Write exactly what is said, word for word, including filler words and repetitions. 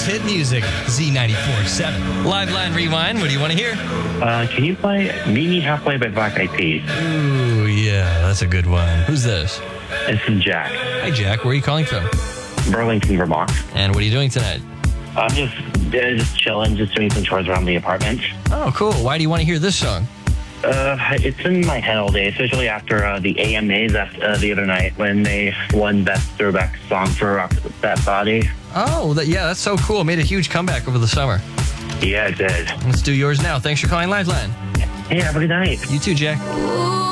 Greatest hit music, Z ninety-four point seven. Live Line Rewind, what do you want to hear? Uh, can you play Meet Me Halfway by Black Eyed Peas? Ooh, yeah, that's a good one. Who's this? This is Jack, Hi, Jack. Where are you calling from? Burlington, Vermont. And what are you doing tonight? I'm just uh, just chilling, just doing some chores around the apartment. Oh, cool. Why do you want to hear this song? Uh, it's in my head all day, especially after uh, the A M As uh, the other night when they won Best Throwback Song for Rock That Body. Oh, that, yeah, that's so cool. Made a huge comeback over the summer. Yeah, it did. Let's do yours now. Thanks for calling Lifeline. Hey, have a good night. You too, Jack.